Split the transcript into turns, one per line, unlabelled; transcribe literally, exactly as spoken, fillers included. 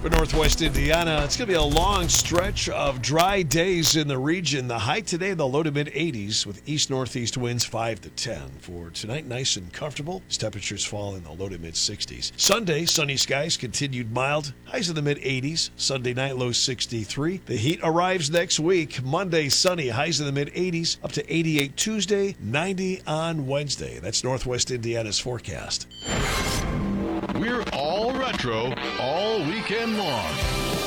For Northwest Indiana, it's going to be a long stretch of dry days in the region. The high today in the low to mid eighties with east-northeast winds five to ten. For tonight, nice and comfortable as temperatures fall in the low to mid sixties. Sunday, sunny skies, continued mild, highs in the mid eighties. Sunday night, low sixty-three. The heat arrives next week. Monday, sunny, highs in the mid eighties, up to eighty-eight Tuesday, ninety on Wednesday. That's Northwest Indiana's forecast.
We're all retro all weekend long.